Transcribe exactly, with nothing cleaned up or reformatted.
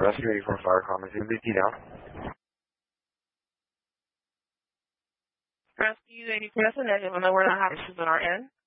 Rescue eighty-four Fire Common, is M V P down? Rescue eighty-four, that's a negative. I know we're not having issues on our end.